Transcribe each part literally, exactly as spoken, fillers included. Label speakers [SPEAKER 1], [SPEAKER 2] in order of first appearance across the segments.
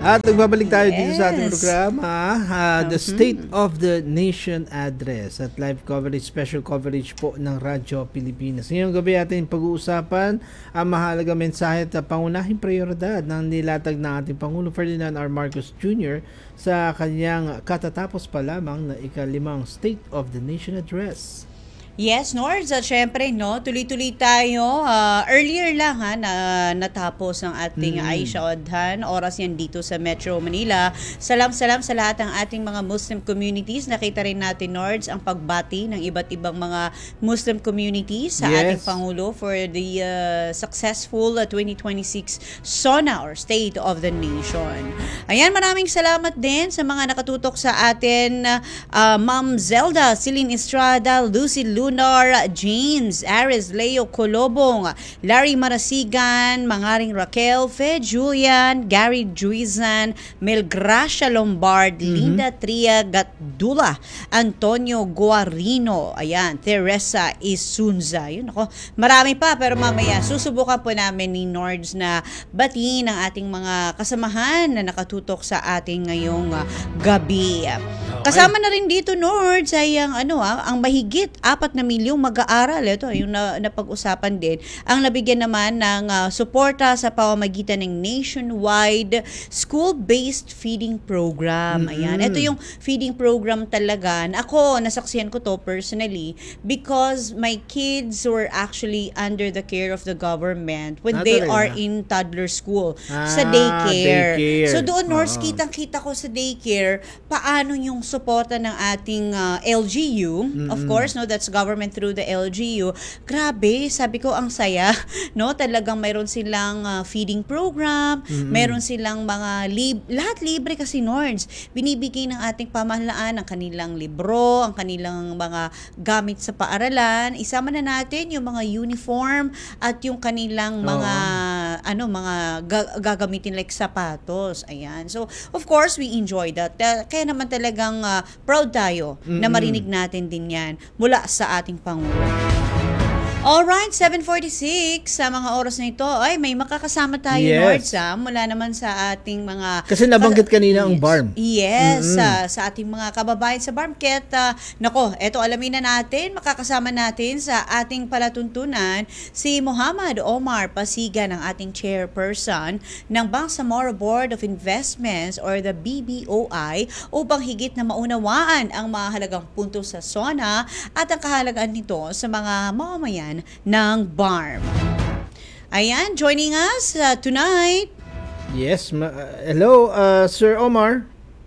[SPEAKER 1] At nagbabalik tayo dito sa ating
[SPEAKER 2] Yes.
[SPEAKER 1] programa, ah, The
[SPEAKER 2] Mhm.
[SPEAKER 1] State of the Nation Address at live coverage, special coverage po ng Radyo Pilipinas. Ngayong gabi ating pag-uusapan ang mahalagang mensahe at pangunahing prioridad ng nilatag ng ating Pangulo Ferdinand R. Marcos Junior sa kanyang katatapos pa lamang na ikalimang State of the Nation Address.
[SPEAKER 2] Yes, Nords, at syempre, no, tuloy-tuloy tayo. Ah, earlier lang ha, na natapos ang ating
[SPEAKER 1] Mm.
[SPEAKER 2] Aisha Odhan. Oras yan dito sa Metro Manila. Salam-salam sa lahat ng ating mga Muslim communities. Nakita rin natin, Nords, ang pagbati ng iba't ibang mga Muslim communities sa
[SPEAKER 1] Yes.
[SPEAKER 2] ating Pangulo for the uh, successful uh, twenty twenty-six SONA or State of the Nation. Ayan, maraming salamat din sa mga nakatutok sa atin. Uh, Ma'am Zelda, Celine Estrada, Lucy Lunar, James, Aris, Leo Colobong, Larry Marasigan, Mangaring Raquel, Fe Julian, Gary Juizan, Melgracia Lombard,
[SPEAKER 1] Mhm.
[SPEAKER 2] Linda Tria Gatdula, Antonio Guarino, ayan, Teresa Isunza. Yun ako, marami pa pero mamaya susubukan po namin ni Nords na batiin ang ating mga kasamahan na nakatutok sa ating ngayong uh, gabi. Kasama na rin dito, Nords, ay ang ano ah, ang mahigit apat na milyong mag-aaral. Ito, yung na, napag-usapan din. Ang nabigyan naman ng uh, suporta sa pamamagitan ng nationwide school-based feeding program. Ayan.
[SPEAKER 1] Mm-mm.
[SPEAKER 2] Ito yung feeding program talaga. Na ako, nasaksihan ko to personally because my kids were actually under the care of the government when
[SPEAKER 1] Ah,
[SPEAKER 2] they
[SPEAKER 1] talaga?
[SPEAKER 2] are in toddler school sa
[SPEAKER 1] Ah,
[SPEAKER 2] daycare.
[SPEAKER 1] daycare.
[SPEAKER 2] So doon, Nords,
[SPEAKER 1] Oo.
[SPEAKER 2] kitang-kita ko sa daycare paano yung suporta ng ating uh, L G U. Of
[SPEAKER 1] Mm-mm.
[SPEAKER 2] course, no, that's government through the L G U. Grabe, sabi ko ang saya, no? Talagang mayroon silang uh, feeding program,
[SPEAKER 1] Mm-mm.
[SPEAKER 2] mayroon silang mga lib- lahat libre kasi, Nords. Binibigay ng ating pamahalaan ang kanilang libro, ang kanilang mga gamit sa paaralan. Isama na natin yung mga uniform at yung kanilang mga ano mga ga- gagamitin like sapatos. Ayan. So, of course, we enjoy that. Uh, kaya naman talagang uh, proud tayo na
[SPEAKER 1] Mm-mm.
[SPEAKER 2] marinig natin din yan mula sa ating Pangulo. Alright, seven forty-six sa mga oras na ito. Ay, may makakasama tayo,
[SPEAKER 1] Yes.
[SPEAKER 2] Nords, ah, mula naman sa ating mga...
[SPEAKER 1] Kasi nabanggit kanina ang
[SPEAKER 2] Yes.
[SPEAKER 1] B A R M.
[SPEAKER 2] Yes,
[SPEAKER 1] Mm-mm.
[SPEAKER 2] ah, sa ating mga kababayan sa B A R M. Ket, ah, nako, eto alamin na natin, makakasama natin sa ating palatuntunan si Muhammad Omar Pasigan, ang ating chairperson ng Bangsamoro Board of Investments or the B B O I upang higit na maunawaan ang mahalagang punto sa SONA at ang kahalagaan nito sa mga mamamayan ng B A R M. Ayan, joining us uh, tonight.
[SPEAKER 1] Yes, ma- uh, hello, uh, Sir Omar.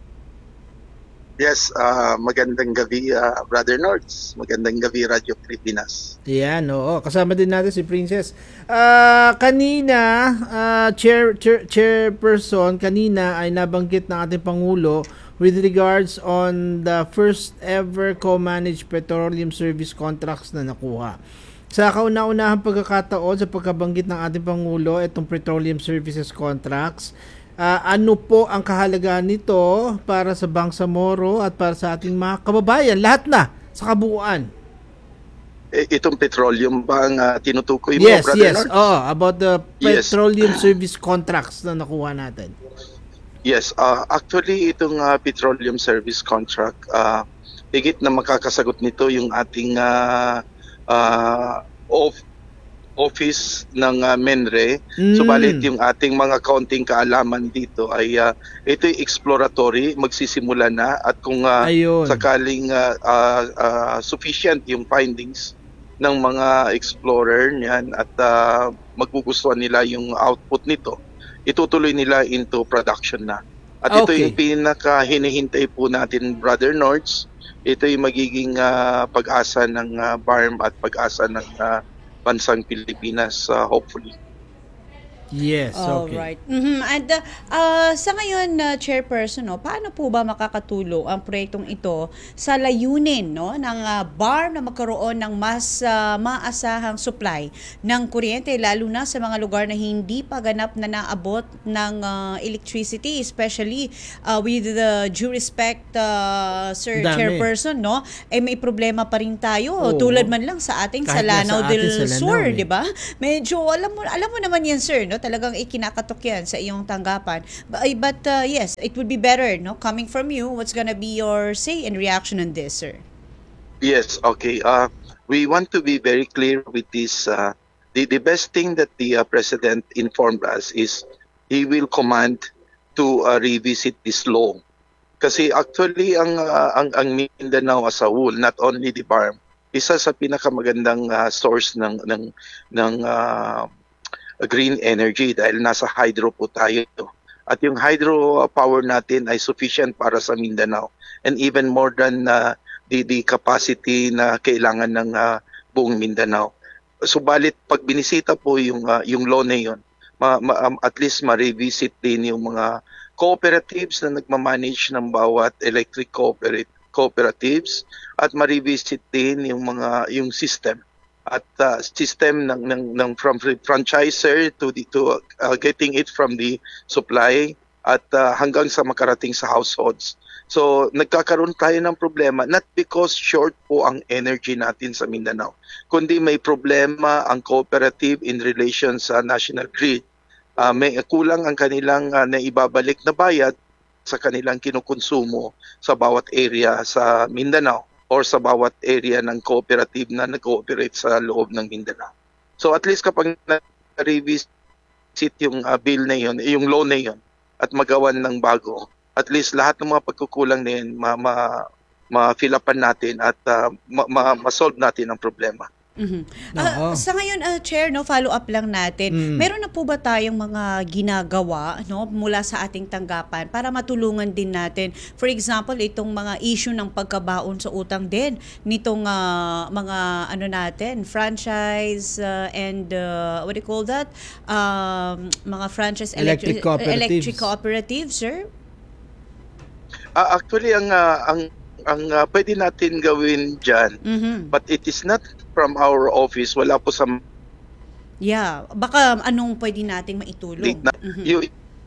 [SPEAKER 3] Yes, ah, magandang gabi, ah, Brother Nords. Magandang gabi, Radyo Pilipinas.
[SPEAKER 1] Yan, oo. Kasama din natin si Princess. Ah, kanina, ah, chair, chair, chairperson, kanina ay nabanggit ng ating Pangulo with regards on the first ever co-managed petroleum service contracts na nakuha. Sa kauna-unahang pagkakataon sa pagkabanggit ng ating Pangulo, itong petroleum services contracts, ah, ano po ang kahalagaan nito para sa Bangsamoro at para sa ating mga kababayan? Lahat na, sa kabuuan.
[SPEAKER 3] Eh, itong petroleum ba ang ah, tinutukoy mo,
[SPEAKER 1] Yes,
[SPEAKER 3] Brother
[SPEAKER 1] yes.
[SPEAKER 3] Nords?
[SPEAKER 1] Oh, about the
[SPEAKER 3] Yes.
[SPEAKER 1] petroleum service contracts na nakuha natin.
[SPEAKER 3] Yes, ah, actually itong ah, petroleum service contract, ah, higit na makakasagot nito yung ating ah, ah, of- office ng ah, MENRE.
[SPEAKER 1] Mm.
[SPEAKER 3] Subalit yung ating mga kaunting kaalaman dito ay ah, ito'y exploratory, magsisimula na at kung ah,
[SPEAKER 1] Ayun.
[SPEAKER 3] sakaling ah, ah, ah, sufficient yung findings ng mga explorer niyan at ah, magugustuhan nila yung output nito, itutuloy nila into production na. At ito
[SPEAKER 1] Okay.
[SPEAKER 3] yung pinaka hinihintay po natin, Brother Nords. Ito yung magiging ah, pag-asa ng ah, B A R M at pag-asa ng ah, bansang Pilipinas, ah, hopefully.
[SPEAKER 1] Yes, okay.
[SPEAKER 2] Alright. Mhm. And uh, uh, sa ngayon, uh, Chairperson, no, paano po ba makakatulong ang proyektong ito sa layunin, no, ng uh, B A R M na magkaroon ng mas uh, maasahang supply ng kuryente, lalo na sa mga lugar na hindi pa ganap na naabot ng uh, electricity, especially uh, with the due respect, uh, Sir
[SPEAKER 1] Dami.
[SPEAKER 2] Chairperson, no, eh may problema pa rin tayo.
[SPEAKER 1] Oo.
[SPEAKER 2] Tulad man lang sa ating
[SPEAKER 1] Kahit
[SPEAKER 2] sa Lanao
[SPEAKER 1] nasa atin
[SPEAKER 2] del
[SPEAKER 1] sa Lanao,
[SPEAKER 2] Sur,
[SPEAKER 1] eh.
[SPEAKER 2] di ba? Medyo alam mo alam mo naman yan, sir, no? no? Talagang ikinakatok yan sa iyong tanggapan. But, but uh, yes, it would be better, no? Coming from you, what's gonna be your say and reaction on this, sir?
[SPEAKER 3] Yes, okay. Uh, we want to be very clear with this. Uh, the, the best thing that the uh, President informed us is he will command to uh, revisit this law. Kasi actually, ang, uh, ang, ang Mindanao as a whole, not only the B A R M, isa sa pinakamagandang uh, source ng, ng, ng uh, green energy dahil nasa hydro po tayo. At yung hydro power natin ay sufficient para sa Mindanao and even more than uh, the, the capacity na kailangan ng uh, buong Mindanao. Subalit pag binisita po yung, uh, yung law na yun, ma, ma, um, at least ma-revisit din yung mga cooperatives na nagmamanage ng bawat electric cooperate, cooperatives at ma-revisit din yung mga yung system at uh, system ng, ng ng from franchisor to the to uh, getting it from the supply at uh, hanggang sa makarating sa households. So nagkakaroon tayo ng problema not because short po ang energy natin sa Mindanao, kundi may problema ang cooperative in relation sa national grid. Uh, may kulang ang kanilang uh, naibabalik na bayad sa kanilang kinukonsumo sa bawat area sa Mindanao or sa bawat area ng cooperative na nag-cooperate sa loob ng Mindanao. So at least kapag na-revisit yung uh, bill na yun, yung law na yun, at magawan ng bago, at least lahat ng mga pagkukulang na yun, ma- ma- ma-fill-upan natin at uh, ma- ma- ma-solve natin ang problema.
[SPEAKER 2] Mhm. Ah,
[SPEAKER 1] Oo.
[SPEAKER 2] sa ngayon, ah, Chair, no, follow up lang natin.
[SPEAKER 1] Mm.
[SPEAKER 2] Meron na po ba tayong mga ginagawa, no, mula sa ating tanggapan para matulungan din natin? For example, itong mga issue ng pagkabaon sa utang din nitong ah, mga ano natin, franchise ah, and ah, what do you call that? Um, mga franchise
[SPEAKER 1] Electric cooperatives.
[SPEAKER 2] electric cooperatives, sir?
[SPEAKER 3] Uh, actually, ang uh, ang ang uh, pwede natin gawin dyan,
[SPEAKER 2] Mhm.
[SPEAKER 3] but it is not from our office. Wala po sa
[SPEAKER 2] Yeah, baka anong pwede nating maitulong?
[SPEAKER 3] na,
[SPEAKER 2] Mhm.
[SPEAKER 3] yung,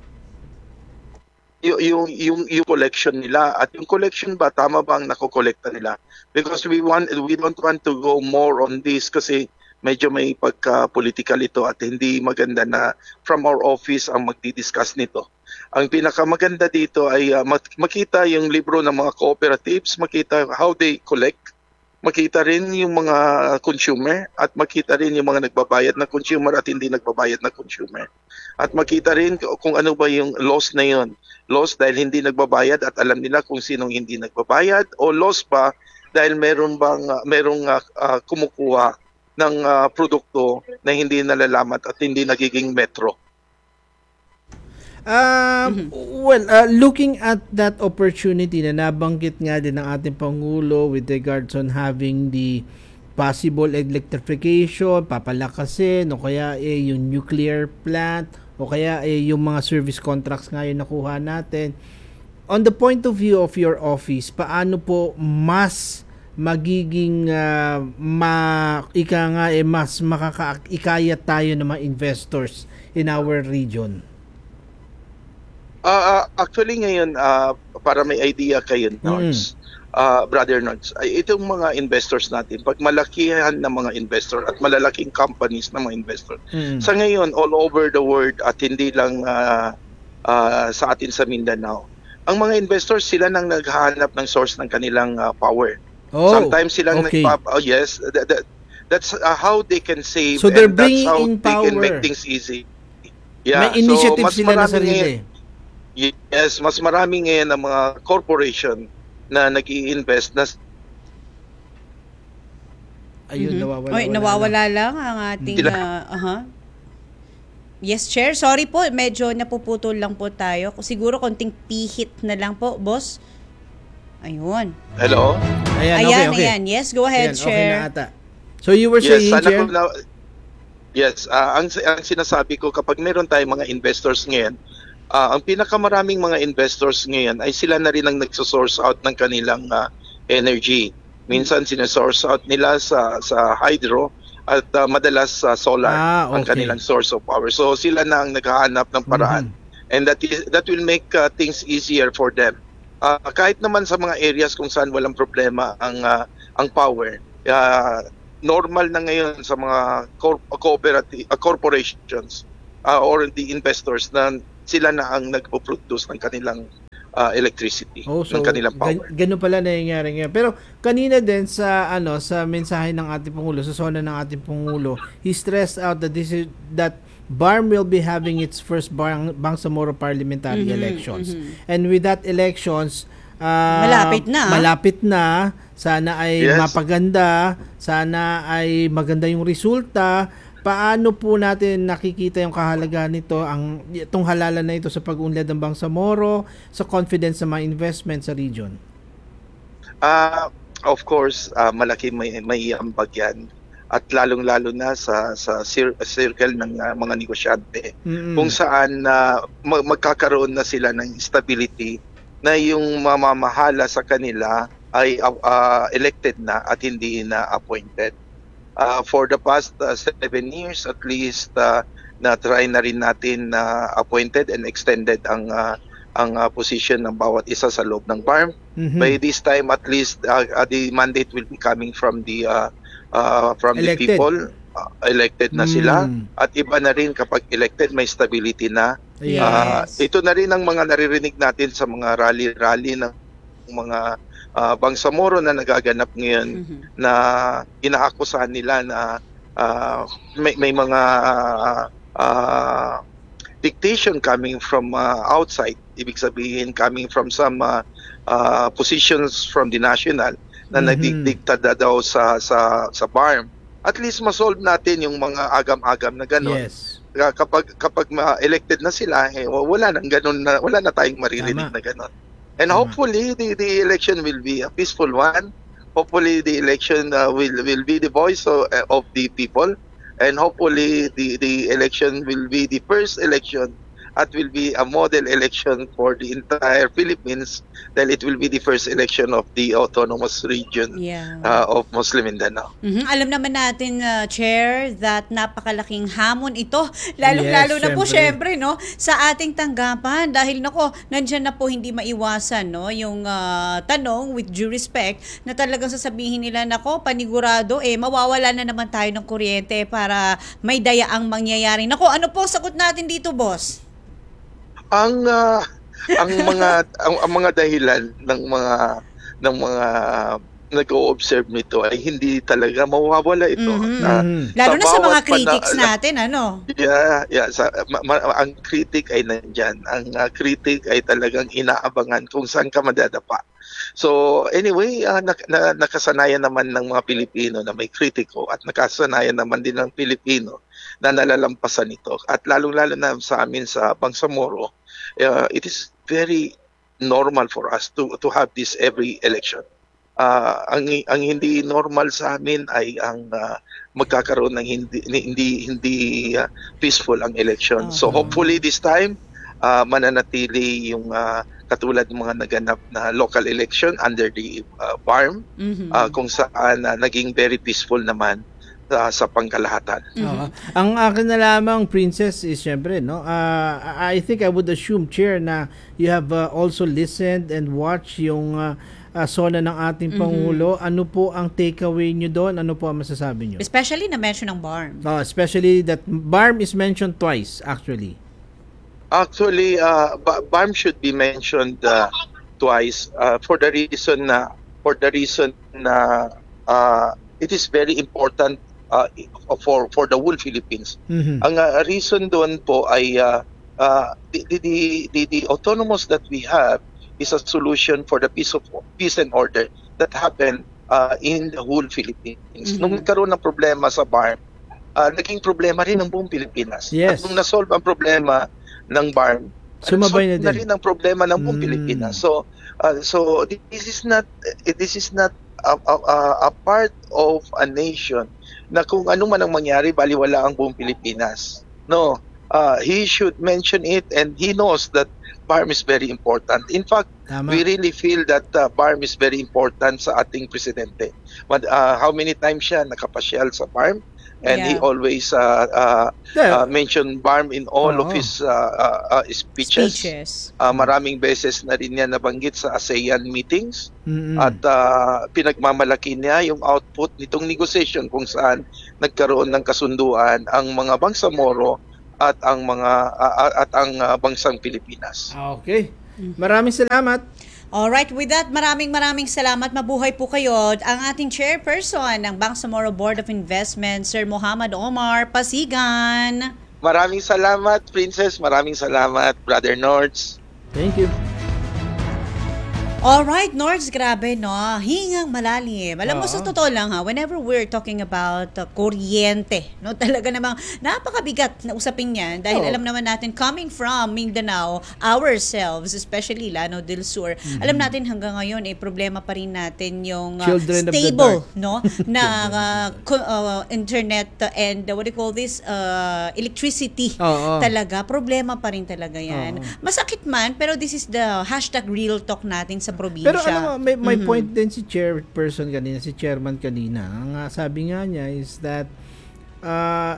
[SPEAKER 3] yung, yung, yung, yung collection nila. At yung collection ba, tama ba ang nakokolekta nila? Because we want we don't want to go more on this kasi medyo may pagka-political ito at hindi maganda na from our office ang magdi-discuss nito. Ang pinakamaganda dito ay uh, mak- makita yung libro ng mga cooperatives, makita how they collect, makita rin yung mga consumer at makita rin yung mga nagbabayad na consumer at hindi nagbabayad na consumer. At makita rin kung ano ba yung loss na yun. Loss dahil hindi nagbabayad at alam nila kung sinong hindi nagbabayad o loss pa dahil meron bang uh, merong uh, uh, kumukuha ng uh, produkto na hindi nalalamat at hindi nagiging metro.
[SPEAKER 1] Um, Well, uh, looking at that opportunity na nabanggit nga din ng ating Pangulo with regards on having the possible electrification, papalakasin, o kaya eh, yung nuclear plant, o kaya eh, yung mga service contracts nga yung nakuha natin. On the point of view of your office, paano po mas magiging uh, ma, ika nga eh, mas makakaikayat tayo ng mga investors in our region?
[SPEAKER 3] Uh, uh, actually ngayon, uh, para may idea kayo, Nords, uh, Brother Nords, ay itong mga investors natin, pag malakihan ng mga investor at malalaking companies ng mga investor,
[SPEAKER 1] Mm.
[SPEAKER 3] sa ngayon, all over the world at hindi lang uh, uh, sa atin sa Mindanao, ang mga investors, sila nang naghahanap ng source ng kanilang uh, power.
[SPEAKER 1] Oh,
[SPEAKER 3] Sometimes silang
[SPEAKER 1] okay.
[SPEAKER 3] nagpap... Oh, yes, that, that, that's uh, how they can save
[SPEAKER 1] So they're
[SPEAKER 3] and that's
[SPEAKER 1] bringing
[SPEAKER 3] how
[SPEAKER 1] in
[SPEAKER 3] they can
[SPEAKER 1] power.
[SPEAKER 3] make things easy. Yeah,
[SPEAKER 1] May initiative
[SPEAKER 3] so mas
[SPEAKER 1] sila na
[SPEAKER 3] marami
[SPEAKER 1] sarili.
[SPEAKER 3] ngayon- Yes, mas marami ngayon ang mga corporation na nag-i-invest na
[SPEAKER 1] Ayun,
[SPEAKER 2] Mhm.
[SPEAKER 1] nawawala.
[SPEAKER 2] Oy, nawawala lang ang ating
[SPEAKER 3] Sila-
[SPEAKER 2] ah, aha. Yes, Chair. Sorry po, medyo napuputol lang po tayo. Siguro konting pihit na lang po, boss. Ayun.
[SPEAKER 3] Hello?
[SPEAKER 1] Ayan, okay,
[SPEAKER 2] Ayan,
[SPEAKER 1] okay.
[SPEAKER 2] ayan. Yes, go ahead,
[SPEAKER 1] Ayan, okay
[SPEAKER 2] Chair.
[SPEAKER 1] na ata. So you were
[SPEAKER 3] Yes,
[SPEAKER 1] saying,
[SPEAKER 3] sana
[SPEAKER 1] Chair?
[SPEAKER 3] ko na, Yes, ah, ang ang sinasabi ko kapag meron tayong mga investors ngayon, ah, ang pinakamaraming mga investors ngayon ay sila na rin ang nagso-source out ng kanilang ah, energy. Minsan sinesource out nila sa sa hydro at ah, madalas sa solar
[SPEAKER 1] Ah,
[SPEAKER 3] ang
[SPEAKER 1] okay.
[SPEAKER 3] kanilang source of power. So sila na ang naghahanap ng paraan. And that is that will make ah, things easier for them. Ah, kahit naman sa mga areas kung saan walang problema ang ah, ang power, ah, normal na ngayon sa mga cor- cooperative ah, corporations uh, or the investors na sila na ang nagpo-produce ng kanilang uh, electricity,
[SPEAKER 1] Oh, so
[SPEAKER 3] ng kanilang power.
[SPEAKER 1] gan- ganun pala nangyayari ngayon. Pero kanina din sa ano sa mensahe ng ating pangulo, sa sona ng ating pangulo, he stressed out that this is that B A R M will be having its first Bang- Bangsamoro parliamentary
[SPEAKER 2] Mhm,
[SPEAKER 1] elections.
[SPEAKER 2] mhm.
[SPEAKER 1] And with that elections, ah,
[SPEAKER 2] Malapit na.
[SPEAKER 1] Malapit na. Sana ay
[SPEAKER 3] Yes.
[SPEAKER 1] mapaganda, sana ay maganda yung resulta. Paano po natin nakikita yung kahalagahan nito, ang itong halalan na ito sa pag-unlad ng Bangsamoro, sa confidence sa mga investment sa region?
[SPEAKER 3] Uh, of course, uh, malaki may, may ambag yan. At lalong-lalo na sa sa cir- circle ng uh, mga negosyante,
[SPEAKER 1] Mm-mm.
[SPEAKER 3] kung saan uh, mag- magkakaroon na sila ng stability na yung mamamahala sa kanila ay uh, uh, elected na at hindi na appointed. Uh, for the past uh, seven years at least, uh, na try na rin natin na appointed and extended ang uh, ang uh, position ng bawat isa sa loob ng B A R M.
[SPEAKER 1] Mhm.
[SPEAKER 3] By this time at least uh, uh, the mandate will be coming from the uh, uh, from
[SPEAKER 1] Elected.
[SPEAKER 3] the people, uh, elected na sila,
[SPEAKER 1] Mm.
[SPEAKER 3] at iba na rin kapag elected may stability na.
[SPEAKER 1] Yes.
[SPEAKER 3] Ah, ito na rin ang mga naririnig natin sa mga rally-rally ng mga ah, Bangsamoro na nagaganap ngayon,
[SPEAKER 2] Mhm.
[SPEAKER 3] na inaakusahan nila na ah, may, may mga ah, dictation coming from ah, outside. Ibig sabihin coming from some ah, ah, positions from the national na
[SPEAKER 1] Mhm.
[SPEAKER 3] nagdikta na daw sa sa sa B A R M. At least ma-solve natin yung mga agam-agam na gano'n.
[SPEAKER 1] Yes.
[SPEAKER 3] Kaya kapag kapag ma-elected na sila, eh, wala nang ganun na wala na tayong maririnig
[SPEAKER 1] Tama.
[SPEAKER 3] na ganun. And
[SPEAKER 1] Tama.
[SPEAKER 3] hopefully the the election will be a peaceful one. Hopefully the election uh, will will be the voice of, of the people, and hopefully the the election will be the first election at will be a model election for the entire Philippines, dahil it will be the first election of the autonomous region
[SPEAKER 2] Yeah.
[SPEAKER 3] uh, of Muslim Mindanao.
[SPEAKER 2] Mhm. Alam naman natin, uh, Chair, that napakalaking hamon ito. Lalong-lalo
[SPEAKER 1] Yes,
[SPEAKER 2] na po,
[SPEAKER 1] syempre.
[SPEAKER 2] syempre, no, sa ating tanggapan. Dahil, nako, nandyan na po hindi maiwasan, no, yung ah, tanong, with due respect, na talagang sasabihin nila, nako, panigurado, eh, mawawala na naman tayo ng kuryente para may dayaang mangyayari. Nako, ano po sagot natin dito, boss?
[SPEAKER 3] Ang ah, ang mga ang, ang mga dahilan ng mga ng mga nag-o-observe nito ay hindi talaga mawawala ito.
[SPEAKER 2] Mhm.
[SPEAKER 3] Na
[SPEAKER 1] Mhm.
[SPEAKER 2] Lalo na sa
[SPEAKER 3] bawat
[SPEAKER 2] mga critics
[SPEAKER 3] pana-
[SPEAKER 2] natin, ano?
[SPEAKER 3] Yeah, yeah, sa, ma- ma- ang critic ay nandyan. Ang ah, critic ay talagang inaabangan kung saan ka madadapa. So anyway, ah, nak- na- nakasanayan naman ng mga Pilipino na may kritiko, at nakasanayan naman din ng Pilipino na nalalampasan ito. At lalong-lalo na sa amin sa Bangsamoro, uh, it is very normal for us to to have this every election. Ah, ang ang hindi normal sa amin ay ang ah, magkakaroon ng hindi hindi hindi ah, peaceful ang election. So
[SPEAKER 2] Oo.
[SPEAKER 3] hopefully this time ah, mananatili yung ah, katulad ng mga naganap na local election under the ah, B A R M,
[SPEAKER 2] Mhm.
[SPEAKER 3] ah, kung saan ah, naging very peaceful naman ah, sa pangkalahatan.
[SPEAKER 1] Oo. Ang akin na lamang, Princess, is syempre, no? Uh, I think I would assume, Chair, na you have uh, also listened and watched yung uh, uh, sona ng ating Pangulo. Ano po ang takeaway nyo doon? Ano po ang masasabi nyo?
[SPEAKER 2] Especially na-mention ng B A R M.
[SPEAKER 1] Uh, especially that B A R M is mentioned twice, actually.
[SPEAKER 3] Actually, uh, B- BARM should be mentioned uh, twice uh, for the reason na for the reason na uh, it is very important uh, for for the whole Philippines.
[SPEAKER 1] Mhm.
[SPEAKER 3] Ang uh, reason doon po ay uh, uh, the, the, the, the, the autonomous that we have is a solution for the peace of peace and order that happened uh, in the whole Philippines.
[SPEAKER 2] Mhm.
[SPEAKER 3] Nung nagkaroon ng problema sa B A R M, uh, naging problema rin ng buong Pilipinas.
[SPEAKER 1] Yes.
[SPEAKER 3] At nung nasolve ang problema ng B A R M,
[SPEAKER 1] Sumabay na
[SPEAKER 3] solve na
[SPEAKER 1] din.
[SPEAKER 3] rin ang problema ng buong
[SPEAKER 1] Mm.
[SPEAKER 3] Pilipinas. So, uh, so this is not this is not a, a, a- a part of a nation na kung ano man ang mangyari, baliwala ang buong Pilipinas. No, uh, he should mention it, and he knows that B A R M is very important. In fact,
[SPEAKER 1] Tama.
[SPEAKER 3] we really feel that uh, B A R M is very important sa ating presidente. But, uh, how many times siya nakapasyal sa B A R M? And he
[SPEAKER 2] Yeah.
[SPEAKER 3] always uh, uh,
[SPEAKER 1] Yeah.
[SPEAKER 3] uh, mentioned B A R M in all of
[SPEAKER 1] Oo.
[SPEAKER 3] his uh, uh, uh, speeches.
[SPEAKER 2] Speeches.
[SPEAKER 3] Uh, maraming beses na rin niya nabanggit sa ASEAN meetings,
[SPEAKER 1] Mhm.
[SPEAKER 3] at uh, pinagmamalaki niya yung output nitong negotiation kung saan nagkaroon ng kasunduan ang mga Bangsamoro at ang mga uh, at ang uh, bansang Pilipinas.
[SPEAKER 1] Okay. Maraming salamat.
[SPEAKER 2] Alright, with that, maraming maraming salamat. Mabuhay po kayo. Ang ating chairperson ng Bangsamoro Board of Investment, Sir Muhammad Omar Pasigan.
[SPEAKER 3] Maraming salamat, Princess. Maraming salamat, Brother Nords.
[SPEAKER 1] Thank you.
[SPEAKER 2] Alright, Nords, grabe, no? Hingang malalim. Alam mo,
[SPEAKER 1] Oo.
[SPEAKER 2] sa totoo lang, ha, whenever we're talking about uh, kuryente, no, talaga namang napakabigat na usapin yan dahil
[SPEAKER 1] Oo.
[SPEAKER 2] alam naman natin, coming from Mindanao, ourselves, especially Lanao del Sur, alam natin hanggang ngayon, eh, problema pa rin natin yung uh,
[SPEAKER 1] Children of the
[SPEAKER 2] stable,
[SPEAKER 1] dark.
[SPEAKER 2] no, na uh, co- uh, internet and uh, what do you call this, uh, electricity.
[SPEAKER 1] Oo.
[SPEAKER 2] Talaga, problema pa rin talaga yan.
[SPEAKER 1] Oo.
[SPEAKER 2] Masakit man, pero this is the hashtag real talk natin sa probinsya.
[SPEAKER 1] Pero ano, may, may
[SPEAKER 2] Mhm.
[SPEAKER 1] point din si chairperson kanina, si chairman kanina. Ang uh, sabi nga niya is that uh,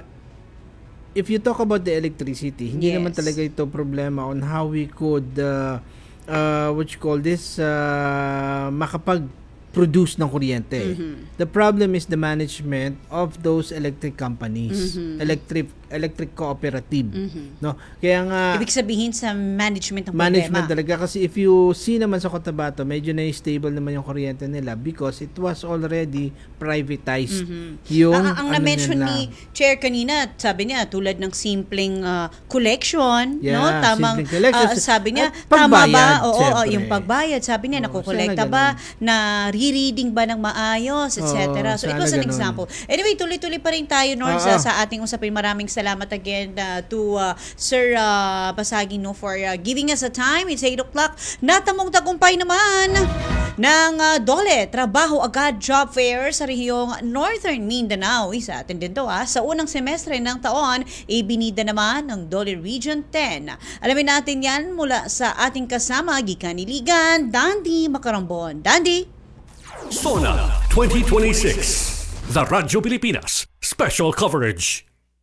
[SPEAKER 1] if you talk about the electricity, hindi
[SPEAKER 2] Yes.
[SPEAKER 1] naman talaga ito problema on how we could uh, uh, what you call this, uh, makapag-produce ng kuryente.
[SPEAKER 2] Mhm.
[SPEAKER 1] The problem is the management of those electric companies,
[SPEAKER 2] Mhm.
[SPEAKER 1] electric electric cooperative.
[SPEAKER 2] Mhm.
[SPEAKER 1] No? Kaya nga
[SPEAKER 2] Ibig sabihin sa management ng
[SPEAKER 1] management
[SPEAKER 2] problema.
[SPEAKER 1] talaga kasi if you see naman sa Cotabato, medyo na stable naman yung kuryente nila because it was already privatized.
[SPEAKER 2] Mhm.
[SPEAKER 1] Yung
[SPEAKER 2] ang, ang
[SPEAKER 1] ano
[SPEAKER 2] na-mention
[SPEAKER 1] nila.
[SPEAKER 2] ni Chair kanina, sabi niya, tulad ng simpleng uh, collection,
[SPEAKER 1] Yeah,
[SPEAKER 2] no? Tamang,
[SPEAKER 1] simpleng collection.
[SPEAKER 2] uh, sabi niya,
[SPEAKER 1] At
[SPEAKER 2] tama
[SPEAKER 1] pagbayad,
[SPEAKER 2] ba? Oo, oo,
[SPEAKER 1] syempre.
[SPEAKER 2] yung pagbayad. Sabi niya,
[SPEAKER 1] Oo,
[SPEAKER 2] nakukolekta
[SPEAKER 1] sana
[SPEAKER 2] ba? Na re-reading ba ng maayos, et cetera.
[SPEAKER 1] Oo,
[SPEAKER 2] So, it
[SPEAKER 1] sana
[SPEAKER 2] was an
[SPEAKER 1] ganun.
[SPEAKER 2] example. Anyway, tuloy-tuloy pa rin tayo, Nords,
[SPEAKER 1] Oo.
[SPEAKER 2] uh, sa ating usapin. Maraming salamat again uh, to uh, Sir uh, Basagi, no, for uh, giving us a time. It's eight o'clock. Natamong tagumpay naman ng uh, DOLE, Trabaho Agad Job Fair sa rehiyong Northern Mindanao. Isa atin din to, ah. Sa unang semestre ng taon, ibinida naman ng DOLE Region ten. Alamin natin yan mula sa ating kasama, Gikaniligan, Dandy Macarambon. Dandy?
[SPEAKER 4] Sona twenty twenty-six, The Radyo Pilipinas, Special Coverage.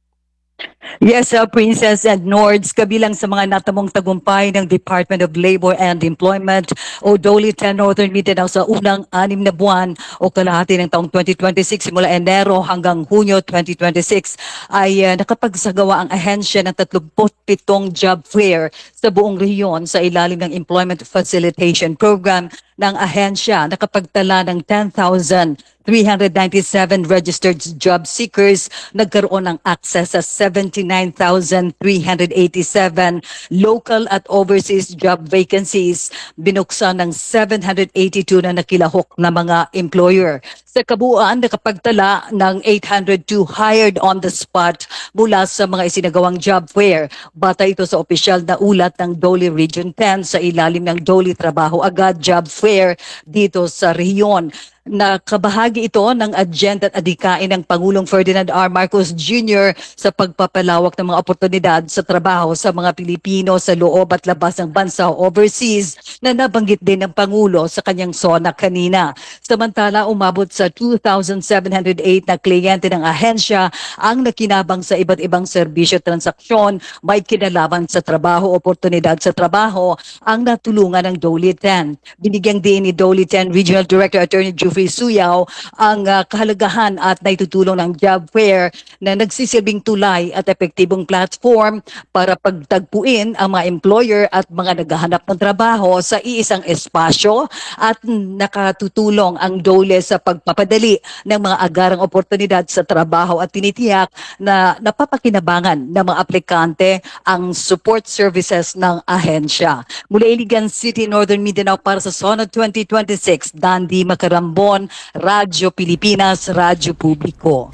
[SPEAKER 5] Yes, uh, Princess and Nords, kabilang sa mga natamong tagumpay ng Department of Labor and Employment o DOLE ten Northern Mindanao sa unang anim na buwan o kalahati ng taong twenty twenty-six simula Enero hanggang Hunyo twenty twenty-six ay uh, nakapagsagawa ang ahensya ng thirty-seven job fair sa buong rehiyon sa ilalim ng Employment Facilitation Program ng ahensya. Nakapagtala ng ten thousand three hundred ninety-seven registered job seekers, nagkaroon ng access sa seventy-nine thousand three hundred eighty-seven local at overseas job vacancies. Binuksan ng seven hundred eighty-two na nakilahok na mga employer. Sa kabuuan, nakapagtala ng eight hundred two hired on the spot mula sa mga isinagawang job fair. Bata ito sa opisyal na ulat ng DOLE Region ten sa ilalim ng DOLE Trabaho Agad Job Fair dito sa rehiyon. Nakabahagi ito ng agenda at adikain ng Pangulong Ferdinand R. Marcos Junior sa pagpapalawak ng mga oportunidad sa trabaho sa mga Pilipino sa loob at labas ng bansa o overseas na nabanggit din ng Pangulo sa kanyang SONA kanina. Samantala, umabot sa two thousand seven hundred eight na kliyente ng ahensya ang nakinabang sa iba't ibang serbisyo transaksyon may kinalaman sa trabaho, oportunidad sa trabaho ang natulungan ng DOLE ten. Binigyang din ni DOLE ten Regional Director Attorney Jufrey Suyaw ang uh, kahalagahan at naitutulong ng job fair na nagsisilbing tulay at epektibong platform para pagtagpuin ang mga employer at mga naghahanap ng trabaho sa iisang espasyo at nakatutulong ang DOLE sa pagpapadali ng mga agarang oportunidad sa trabaho at tinitiyak na napapakinabangan ng mga aplikante ang support services ng ahensya. Mula Iligan City, Northern Mindanao para sa SONA twenty twenty-six, Dandy Macarambon, Radyo Pilipinas, Radyo Publiko.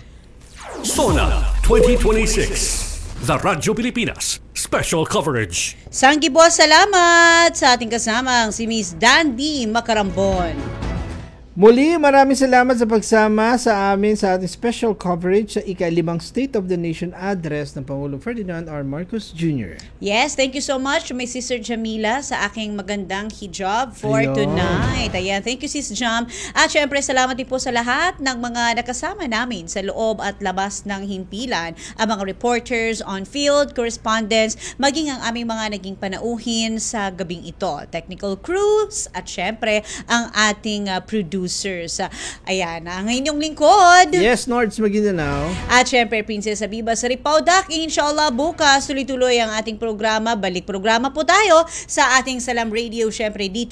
[SPEAKER 4] Sona twenty twenty-six, The Radyo Pilipinas, Special Coverage.
[SPEAKER 2] Sanggibo, salamat sa ating kasamang si Miss Dandy Macarambon.
[SPEAKER 1] Muli, maraming salamat sa pagsama sa amin sa ating special coverage sa ika-limang State of the Nation address ng Pangulong Ferdinand R. Marcos Junior
[SPEAKER 2] Yes, thank you so much, may Sister Jamila, sa aking magandang hijab for
[SPEAKER 1] Ayun.
[SPEAKER 2] tonight. Ayan, thank you, Sis Jam. At syempre, salamat din po sa lahat ng mga nakasama namin sa loob at labas ng himpilan, ang mga reporters on field, correspondents, maging ang aming mga naging panauhin sa gabing ito, technical crews, at syempre, ang ating uh, producer. producers. Ah, ayan, ang inyong lingkod.
[SPEAKER 1] Yes, Nords Maguindanao.
[SPEAKER 2] At syempre, Princess Abiba sa Ripaudak. Inshallah, bukas tuloy-tuloy ang ating programa. Balik programa po tayo sa ating Salam Radio, syempre dito